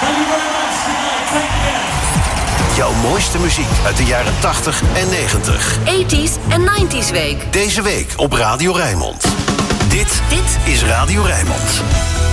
Jouw mooiste muziek uit de jaren 80 en 90. 80s en 90s week. Deze week op Radio Rijnmond. Dit is Radio Rijnmond.